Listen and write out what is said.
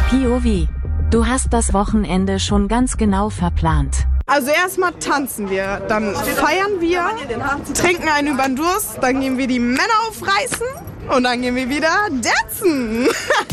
POV. Du hast das Wochenende schon ganz genau verplant. Also erstmal tanzen wir, dann feiern wir, trinken einen über den Durst, dann gehen wir die Männer aufreißen und dann gehen wir wieder dancen.